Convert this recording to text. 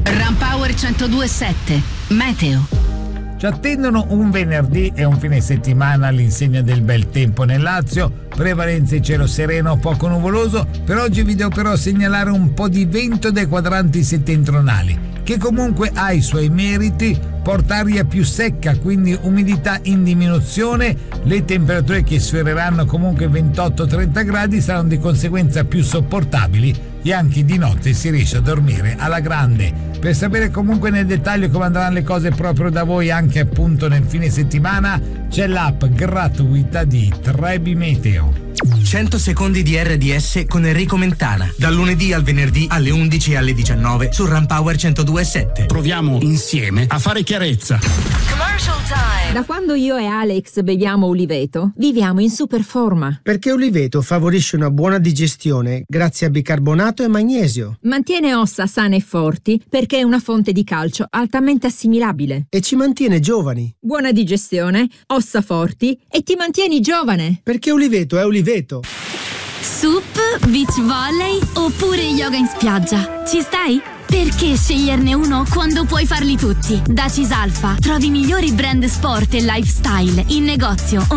Rampower 102.7 Meteo. Ci attendono un venerdì e un fine settimana all'insegna del bel tempo nel Lazio, prevalenza di cielo sereno, poco nuvoloso. Per oggi vi devo però segnalare un po' di vento dai quadranti settentrionali, che comunque ha i suoi meriti, porta aria più secca, quindi umidità in diminuzione. Le temperature che sfioreranno comunque 28-30 gradi saranno di conseguenza più sopportabili e anche di notte si riesce a dormire alla grande. Per sapere comunque nel dettaglio come andranno le cose proprio da voi anche appunto nel fine settimana, c'è l'app gratuita di Trebi Meteo. 100 secondi di RDS con Enrico Mentana, dal lunedì al venerdì alle 11 e alle 19 su Rampower 102.7. Proviamo insieme a fare chiarezza. Commercial time. Da quando io e Alex beviamo Uliveto, viviamo in super forma. Perché Uliveto favorisce una buona digestione grazie a bicarbonato e magnesio. Mantiene ossa sane e forti perché è una fonte di calcio altamente assimilabile. E ci mantiene giovani. Buona digestione, ossa forti e ti mantieni giovane. Perché Uliveto è Uliveto. Sup, beach volley oppure yoga in spiaggia. Ci stai? Perché sceglierne uno quando puoi farli tutti? Da Cisalfa trovi i migliori brand sport e lifestyle in negozio